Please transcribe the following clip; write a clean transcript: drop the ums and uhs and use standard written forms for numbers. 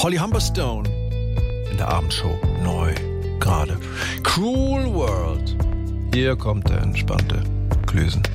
Holly Humberstone in der Abendshow. Neu, gerade. Cruel World. Hier kommt der entspannte Klüsen.